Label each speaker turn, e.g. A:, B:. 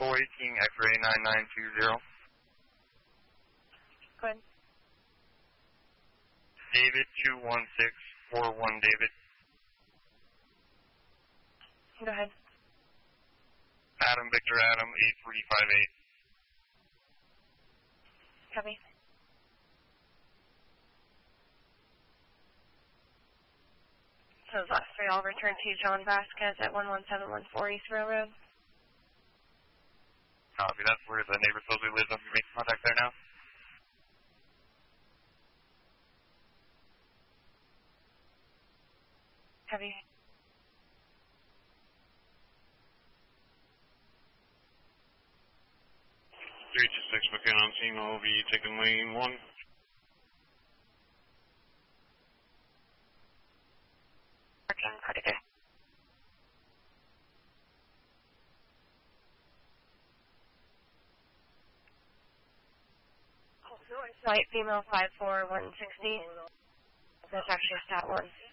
A: 418 X-ray 9920.
B: Go ahead.
A: David 21641 David.
B: Go ahead.
A: Adam Victor Adam 8358.
B: Copy. Those last three all return to John Vasquez at 11714 East Railroad.
A: Copy, that's where the neighbor supposedly lives. I'm making contact there now.
B: Copy.
C: 326 McKenna on scene, OV taking lane 1.
B: Parking, Carter. Flight female 54160. That's actually stat 1.